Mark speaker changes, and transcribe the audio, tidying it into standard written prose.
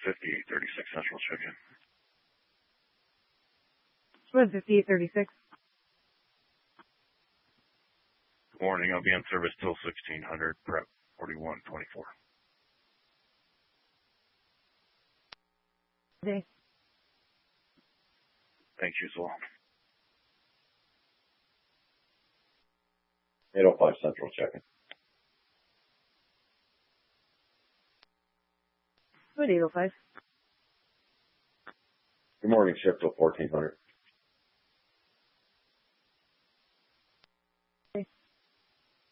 Speaker 1: 5836 Central check-in.
Speaker 2: Squad 5836.
Speaker 1: Good morning. I'll be on service till 1600. Prep 4124.
Speaker 2: Day.
Speaker 1: Thank you as well.
Speaker 3: 805 Central check-in.
Speaker 2: Squad 805.
Speaker 3: Good morning. Shift till 1400.